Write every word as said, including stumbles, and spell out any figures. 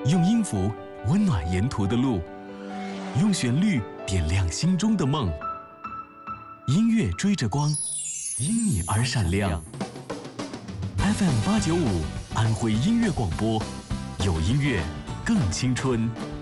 用音符温暖沿途的路，用旋律点亮心中的梦。音乐追着光，因你而闪亮。F M 八九五，安徽音乐广播，有音乐更青春。